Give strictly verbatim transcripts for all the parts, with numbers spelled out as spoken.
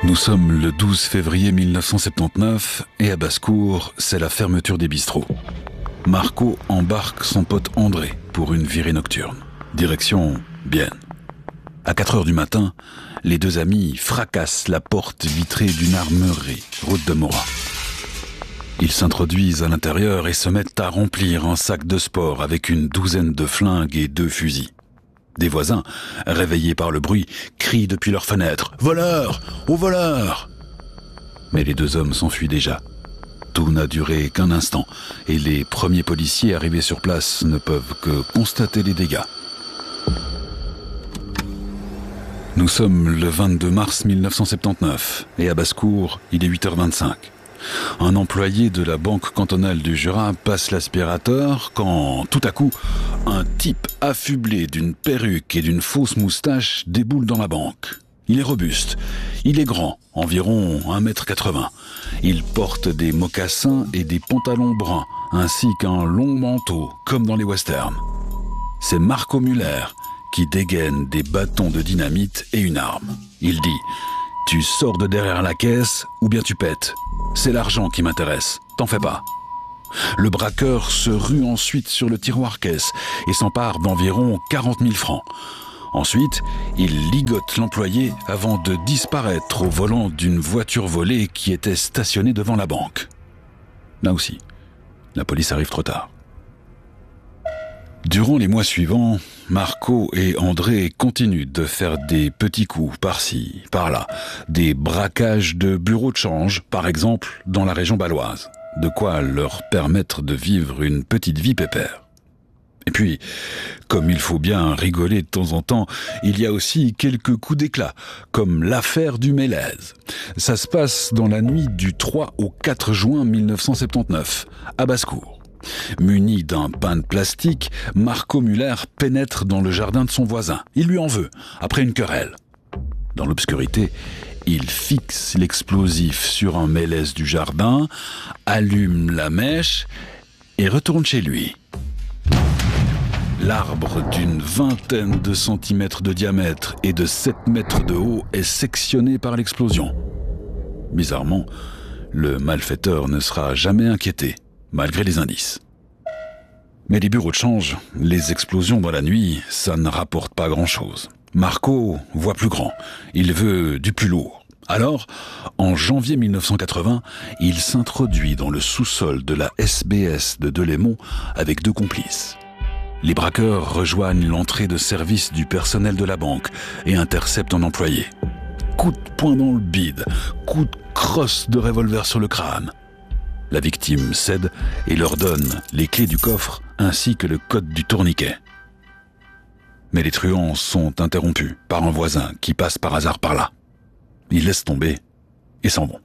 Nous sommes le douze février mille neuf cent soixante-dix-neuf et à Basse-Cour, c'est la fermeture des bistrots. Marco embarque son pote André pour une virée nocturne. Direction Bienne. À quatre heures du matin, les deux amis fracassent la porte vitrée d'une armurerie, route de Morat. Ils s'introduisent à l'intérieur et se mettent à remplir un sac de sport avec une douzaine de flingues et deux fusils. Des voisins, réveillés par le bruit, crient depuis leurs fenêtres « Voleurs ! Au voleurs !» Mais les deux hommes s'enfuient déjà. Tout n'a duré qu'un instant et les premiers policiers arrivés sur place ne peuvent que constater les dégâts. Nous sommes le vingt-deux mars mille neuf cent soixante-dix-neuf et à Basse-Cour, il est huit heures vingt-cinq. Un employé de la Banque cantonale du Jura passe l'aspirateur quand, tout à coup, un type affublé d'une perruque et d'une fausse moustache déboule dans la banque. Il est robuste, il est grand, environ un mètre quatre-vingts. Il porte des mocassins et des pantalons bruns, ainsi qu'un long manteau, comme dans les westerns. C'est Marco Müller qui dégaine des bâtons de dynamite et une arme. Il dit « Tu sors de derrière la caisse ou bien tu pètes. C'est l'argent qui m'intéresse, t'en fais pas. » Le braqueur se rue ensuite sur le tiroir caisse et s'empare d'environ quarante mille francs. Ensuite, il ligote l'employé avant de disparaître au volant d'une voiture volée qui était stationnée devant la banque. Là aussi, la police arrive trop tard. Durant les mois suivants, Marco et André continuent de faire des petits coups par-ci, par-là, des braquages de bureaux de change, par exemple dans la région baloise, de quoi leur permettre de vivre une petite vie pépère. Et puis, comme il faut bien rigoler de temps en temps, il y a aussi quelques coups d'éclat, comme l'affaire du Mélèze. Ça se passe dans la nuit du trois au quatre juin mille neuf cent soixante-dix-neuf, à Basse-Cour. Muni d'un pain de plastique, Marco Müller pénètre dans le jardin de son voisin. Il lui en veut, après une querelle. Dans l'obscurité, il fixe l'explosif sur un mélèze du jardin, allume la mèche et retourne chez lui. L'arbre d'une vingtaine de centimètres de diamètre et de sept mètres de haut est sectionné par l'explosion. Bizarrement, le malfaiteur ne sera jamais inquiété, malgré les indices. Mais les bureaux de change, les explosions dans la nuit, ça ne rapporte pas grand-chose. Marco voit plus grand, il veut du plus lourd. Alors, en janvier mille neuf cent quatre-vingts, il s'introduit dans le sous-sol de la S B S de Delémont avec deux complices. Les braqueurs rejoignent l'entrée de service du personnel de la banque et interceptent un employé. Coup de poing dans le bide, coup de crosse de revolver sur le crâne. La victime cède et leur donne les clés du coffre ainsi que le code du tourniquet. Mais les truands sont interrompus par un voisin qui passe par hasard par là. Ils laissent tomber et s'en vont.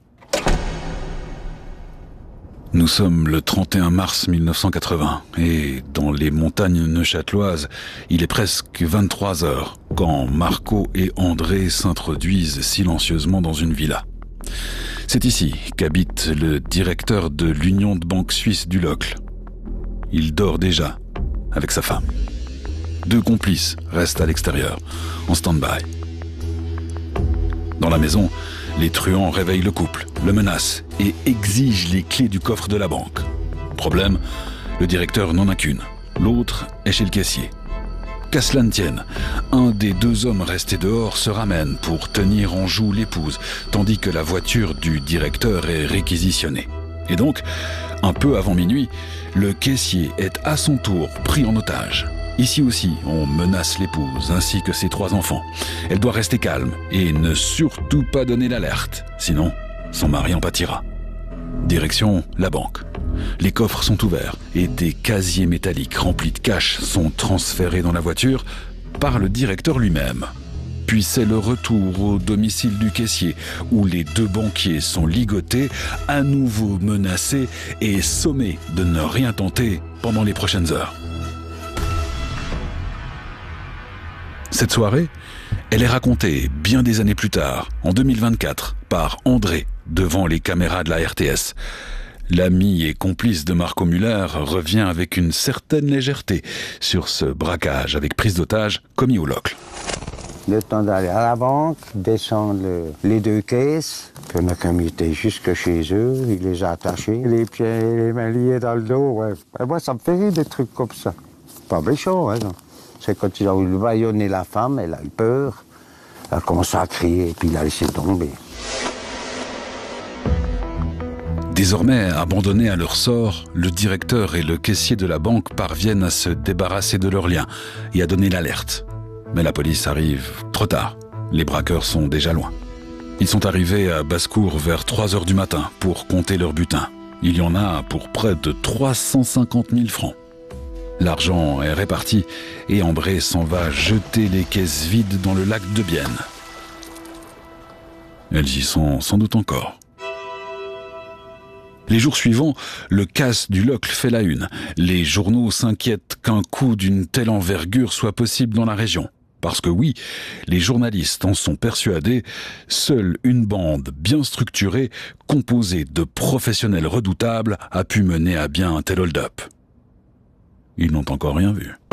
Nous sommes le trente et un mars mille neuf cent quatre-vingts et dans les montagnes neuchâteloises, il est presque vingt-trois heures quand Marco et André s'introduisent silencieusement dans une villa. C'est ici qu'habite le directeur de l'Union de banque suisse du Locle. Il dort déjà avec sa femme. Deux complices restent à l'extérieur, en stand-by. Dans la maison, les truands réveillent le couple, le menacent et exigent les clés du coffre de la banque. Problème, le directeur n'en a qu'une. L'autre est chez le caissier. Qu'à cela ne tienne, un des deux hommes restés dehors se ramène pour tenir en joue l'épouse, tandis que la voiture du directeur est réquisitionnée. Et donc, un peu avant minuit, le caissier est à son tour pris en otage. Ici aussi, on menace l'épouse ainsi que ses trois enfants. Elle doit rester calme et ne surtout pas donner l'alerte, sinon son mari en pâtira. Direction la banque. Les coffres sont ouverts et des casiers métalliques remplis de cash sont transférés dans la voiture par le directeur lui-même. Puis c'est le retour au domicile du caissier où les deux banquiers sont ligotés, à nouveau menacés et sommés de ne rien tenter pendant les prochaines heures. Cette soirée, elle est racontée bien des années plus tard, en deux mille vingt-quatre, par André, devant les caméras de la R T S. L'ami et complice de Marco Müller revient avec une certaine légèreté sur ce braquage avec prise d'otage commis au Locle. Le temps d'aller à la banque, descendre le, les deux caisses. Puis on a comité jusque chez eux, il les a attachés, les pieds et les mains liés dans le dos. Ouais. Et moi, ça me fait rire des trucs comme ça. Pas méchant, hein. C'est quand ils ont voulu bâillonner la femme, elle a eu peur. Elle a commencé à crier et puis il a laissé tomber. Désormais abandonnés à leur sort, le directeur et le caissier de la banque parviennent à se débarrasser de leurs liens et à donner l'alerte. Mais la police arrive trop tard. Les braqueurs sont déjà loin. Ils sont arrivés à Basse-Cour vers trois heures du matin pour compter leur butin. Il y en a pour près de trois cent cinquante mille francs. L'argent est réparti et Ambré s'en va jeter les caisses vides dans le lac de Bienne. Elles y sont sans doute encore. Les jours suivants, le casse du Locle fait la une. Les journaux s'inquiètent qu'un coup d'une telle envergure soit possible dans la région. Parce que oui, les journalistes en sont persuadés, seule une bande bien structurée, composée de professionnels redoutables, a pu mener à bien un tel hold-up. Ils n'ont encore rien vu.